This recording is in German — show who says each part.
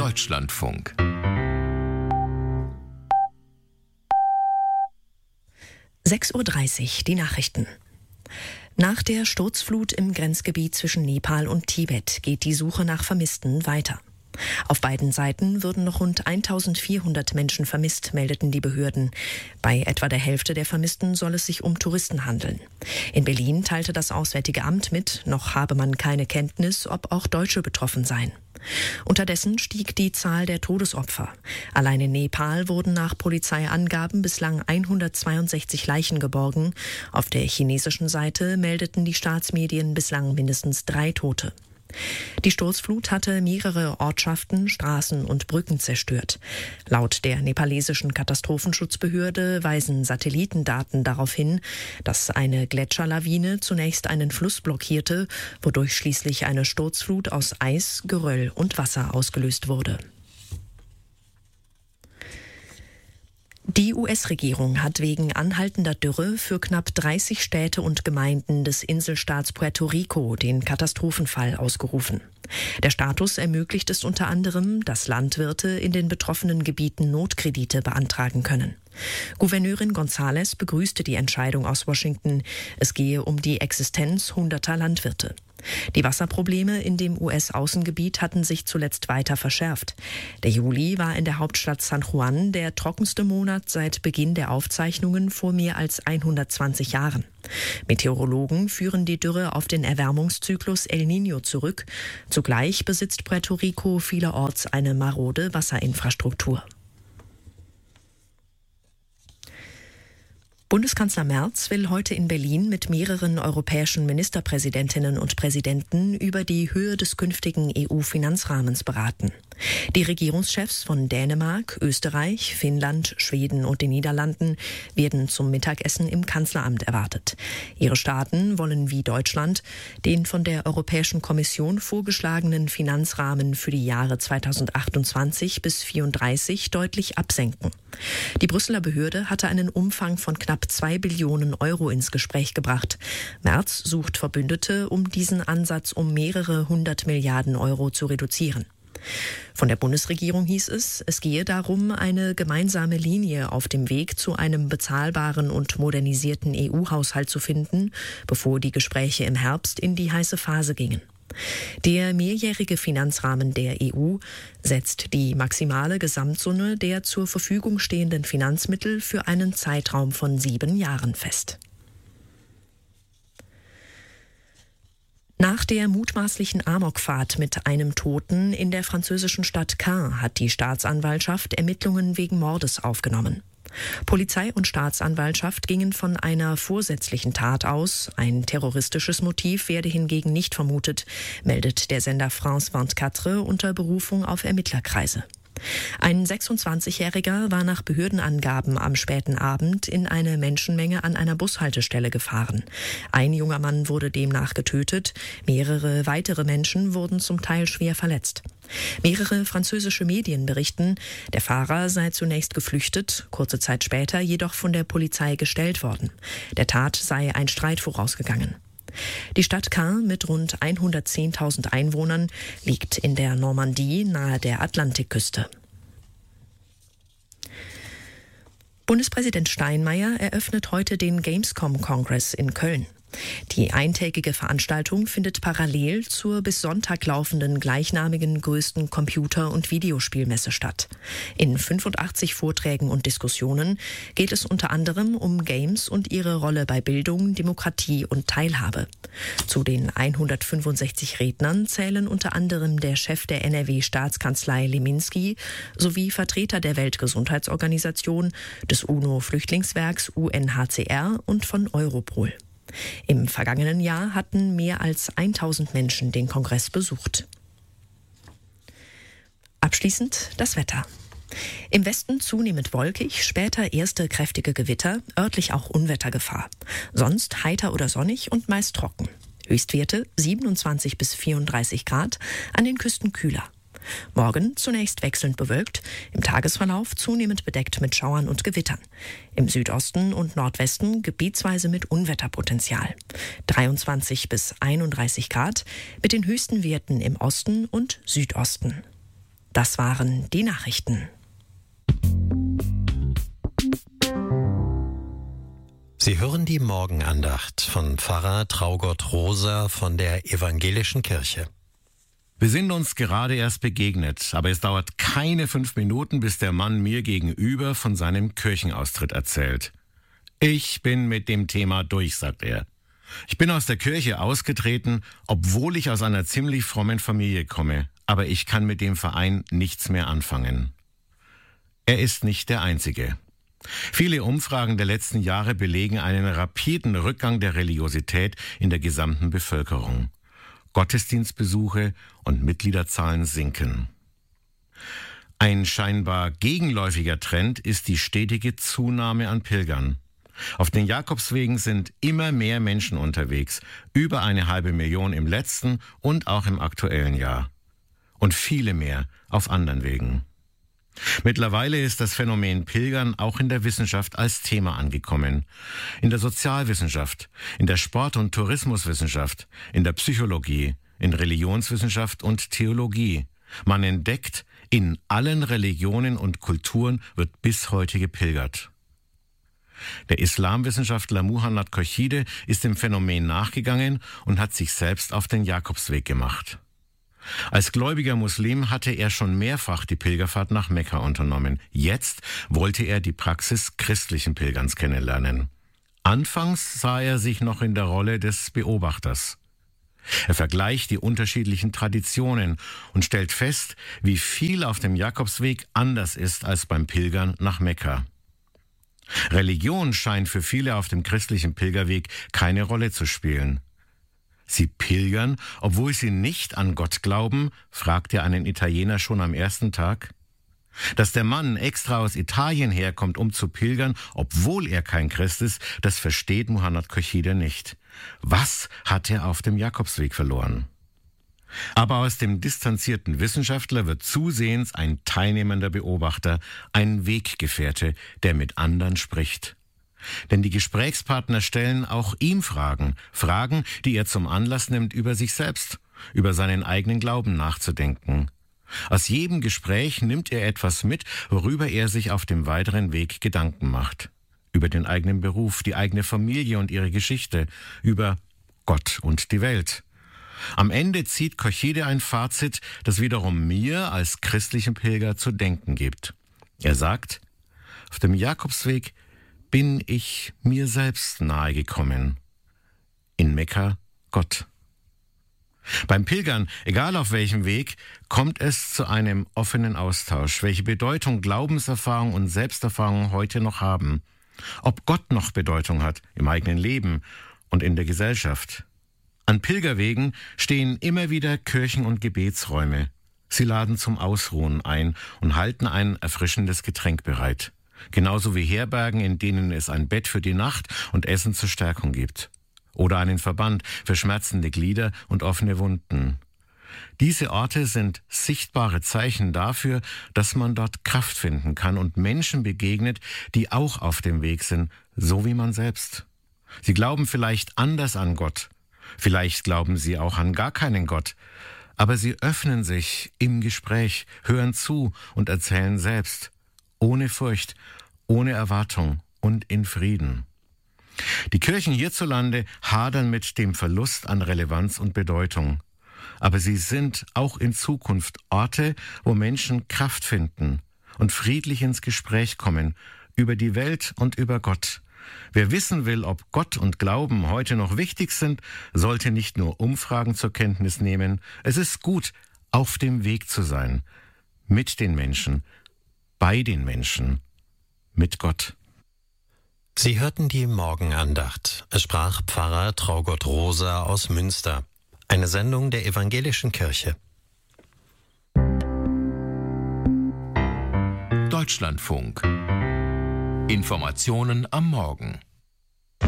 Speaker 1: Deutschlandfunk.
Speaker 2: (6:30 Uhr), die Nachrichten. Nach der Sturzflut im Grenzgebiet zwischen Nepal und Tibet geht die Suche nach Vermissten weiter. Auf beiden Seiten würden noch rund 1400 Menschen vermisst, meldeten die Behörden. Bei etwa der Hälfte der Vermissten soll es sich um Touristen handeln. In Berlin teilte das Auswärtige Amt mit, noch habe man keine Kenntnis, ob auch Deutsche betroffen seien. Unterdessen stieg die Zahl der Todesopfer. Allein in Nepal wurden nach Polizeiangaben bislang 162 Leichen geborgen. Auf der chinesischen Seite meldeten die Staatsmedien bislang mindestens 3 Tote. Die Sturzflut hatte mehrere Ortschaften, Straßen und Brücken zerstört. Laut der nepalesischen Katastrophenschutzbehörde weisen Satellitendaten darauf hin, dass eine Gletscherlawine zunächst einen Fluss blockierte, wodurch schließlich eine Sturzflut aus Eis, Geröll und Wasser ausgelöst wurde. Die US-Regierung hat wegen anhaltender Dürre für knapp 30 Städte und Gemeinden des Inselstaats Puerto Rico den Katastrophenfall ausgerufen. Der Status ermöglicht es unter anderem, dass Landwirte in den betroffenen Gebieten Notkredite beantragen können. Gouverneurin González begrüßte die Entscheidung aus Washington. Es gehe um die Existenz hunderter Landwirte. Die Wasserprobleme in dem US-Außengebiet hatten sich zuletzt weiter verschärft. Der Juli war in der Hauptstadt San Juan der trockenste Monat seit Beginn der Aufzeichnungen vor mehr als 120 Jahren. Meteorologen führen die Dürre auf den Erwärmungszyklus El Niño zurück. Zugleich besitzt Puerto Rico vielerorts eine marode Wasserinfrastruktur. Bundeskanzler Merz will heute in Berlin mit mehreren europäischen Ministerpräsidentinnen und Präsidenten über die Höhe des künftigen EU-Finanzrahmens beraten. Die Regierungschefs von Dänemark, Österreich, Finnland, Schweden und den Niederlanden werden zum Mittagessen im Kanzleramt erwartet. Ihre Staaten wollen wie Deutschland den von der Europäischen Kommission vorgeschlagenen Finanzrahmen für die Jahre 2028 bis 2034 deutlich absenken. Die Brüsseler Behörde hatte einen Umfang von knapp 2 Billionen Euro ins Gespräch gebracht. Merz sucht Verbündete, um diesen Ansatz um mehrere 100 Milliarden Euro zu reduzieren. Von der Bundesregierung hieß es, es gehe darum, eine gemeinsame Linie auf dem Weg zu einem bezahlbaren und modernisierten EU-Haushalt zu finden, bevor die Gespräche im Herbst in die heiße Phase gingen. Der mehrjährige Finanzrahmen der EU setzt die maximale Gesamtsumme der zur Verfügung stehenden Finanzmittel für einen Zeitraum von 7 Jahren fest. Nach der mutmaßlichen Amokfahrt mit einem Toten in der französischen Stadt Caen hat die Staatsanwaltschaft Ermittlungen wegen Mordes aufgenommen. Polizei und Staatsanwaltschaft gingen von einer vorsätzlichen Tat aus. Ein terroristisches Motiv werde hingegen nicht vermutet, meldet der Sender France 24 unter Berufung auf Ermittlerkreise. Ein 26-Jähriger war nach Behördenangaben am späten Abend in eine Menschenmenge an einer Bushaltestelle gefahren. Ein junger Mann wurde demnach getötet, mehrere weitere Menschen wurden zum Teil schwer verletzt. Mehrere französische Medien berichten, der Fahrer sei zunächst geflüchtet, kurze Zeit später jedoch von der Polizei gestellt worden. Der Tat sei ein Streit vorausgegangen. Die Stadt Caen mit rund 110.000 Einwohnern liegt in der Normandie nahe der Atlantikküste. Bundespräsident Steinmeier eröffnet heute den Gamescom-Kongress in Köln. Die eintägige Veranstaltung findet parallel zur bis Sonntag laufenden gleichnamigen größten Computer- und Videospielmesse statt. In 85 Vorträgen und Diskussionen geht es unter anderem um Games und ihre Rolle bei Bildung, Demokratie und Teilhabe. Zu den 165 Rednern zählen unter anderem der Chef der NRW-Staatskanzlei Leminski sowie Vertreter der Weltgesundheitsorganisation, des UNO-Flüchtlingswerks UNHCR und von Europol. Im vergangenen Jahr hatten mehr als 1000 Menschen den Kongress besucht. Abschließend das Wetter. Im Westen zunehmend wolkig, später erste kräftige Gewitter, örtlich auch Unwettergefahr. Sonst heiter oder sonnig und meist trocken. Höchstwerte 27 bis 34 Grad, an den Küsten kühler. Morgen zunächst wechselnd bewölkt, im Tagesverlauf zunehmend bedeckt mit Schauern und Gewittern. Im Südosten und Nordwesten gebietsweise mit Unwetterpotenzial. 23 bis 31 Grad mit den höchsten Werten im Osten und Südosten. Das waren die Nachrichten.
Speaker 1: Sie hören die Morgenandacht von Pfarrer Traugott Rosa von der Evangelischen Kirche.
Speaker 3: Wir sind uns gerade erst begegnet, aber es dauert keine 5 Minuten, bis der Mann mir gegenüber von seinem Kirchenaustritt erzählt. Ich bin mit dem Thema durch, sagt er. Ich bin aus der Kirche ausgetreten, obwohl ich aus einer ziemlich frommen Familie komme, aber ich kann mit dem Verein nichts mehr anfangen. Er ist nicht der Einzige. Viele Umfragen der letzten Jahre belegen einen rapiden Rückgang der Religiosität in der gesamten Bevölkerung. Gottesdienstbesuche und Mitgliederzahlen sinken. Ein scheinbar gegenläufiger Trend ist die stetige Zunahme an Pilgern. Auf den Jakobswegen sind immer mehr Menschen unterwegs, über 500.000 im letzten und auch im aktuellen Jahr. Und viele mehr auf anderen Wegen. Mittlerweile ist das Phänomen Pilgern auch in der Wissenschaft als Thema angekommen. In der Sozialwissenschaft, in der Sport- und Tourismuswissenschaft, in der Psychologie, in Religionswissenschaft und Theologie. Man entdeckt, in allen Religionen und Kulturen wird bis heute gepilgert. Der Islamwissenschaftler Muhannad Khorshide ist dem Phänomen nachgegangen und hat sich selbst auf den Jakobsweg gemacht. Als gläubiger Muslim hatte er schon mehrfach die Pilgerfahrt nach Mekka unternommen. Jetzt wollte er die Praxis christlichen Pilgerns kennenlernen. Anfangs sah er sich noch in der Rolle des Beobachters. Er vergleicht die unterschiedlichen Traditionen und stellt fest, wie viel auf dem Jakobsweg anders ist als beim Pilgern nach Mekka. Religion scheint für viele auf dem christlichen Pilgerweg keine Rolle zu spielen. Sie pilgern, obwohl sie nicht an Gott glauben, fragte einen Italiener schon am ersten Tag. Dass der Mann extra aus Italien herkommt, um zu pilgern, obwohl er kein Christ ist, das versteht Muhannad Khorshide nicht. Was hat er auf dem Jakobsweg verloren? Aber aus dem distanzierten Wissenschaftler wird zusehends ein teilnehmender Beobachter, ein Weggefährte, der mit anderen spricht. Denn die Gesprächspartner stellen auch ihm Fragen, die er zum Anlass nimmt, über sich selbst, über seinen eigenen Glauben nachzudenken. Aus jedem Gespräch nimmt er etwas mit, worüber er sich auf dem weiteren Weg Gedanken macht. Über den eigenen Beruf, die eigene Familie und ihre Geschichte, über Gott und die Welt. Am Ende zieht Khorshide ein Fazit, das wiederum mir als christlichen Pilger zu denken gibt. Er sagt, auf dem Jakobsweg bin ich mir selbst nahegekommen. In Mekka Gott. Beim Pilgern, egal auf welchem Weg, kommt es zu einem offenen Austausch, welche Bedeutung Glaubenserfahrung und Selbsterfahrung heute noch haben. Ob Gott noch Bedeutung hat im eigenen Leben und in der Gesellschaft. An Pilgerwegen stehen immer wieder Kirchen und Gebetsräume. Sie laden zum Ausruhen ein und halten ein erfrischendes Getränk bereit. Genauso wie Herbergen, in denen es ein Bett für die Nacht und Essen zur Stärkung gibt. Oder einen Verband für schmerzende Glieder und offene Wunden. Diese Orte sind sichtbare Zeichen dafür, dass man dort Kraft finden kann und Menschen begegnet, die auch auf dem Weg sind, so wie man selbst. Sie glauben vielleicht anders an Gott. Vielleicht glauben sie auch an gar keinen Gott. Aber sie öffnen sich im Gespräch, hören zu und erzählen selbst. Ohne Furcht, ohne Erwartung und in Frieden. Die Kirchen hierzulande hadern mit dem Verlust an Relevanz und Bedeutung. Aber sie sind auch in Zukunft Orte, wo Menschen Kraft finden und friedlich ins Gespräch kommen über die Welt und über Gott. Wer wissen will, ob Gott und Glauben heute noch wichtig sind, sollte nicht nur Umfragen zur Kenntnis nehmen. Es ist gut, auf dem Weg zu sein, mit den Menschen, bei den Menschen, mit Gott.
Speaker 1: Sie hörten die Morgenandacht. Es sprach Pfarrer Traugott Rosa aus Münster. Eine Sendung der Evangelischen Kirche.
Speaker 4: Deutschlandfunk. Informationen am Morgen.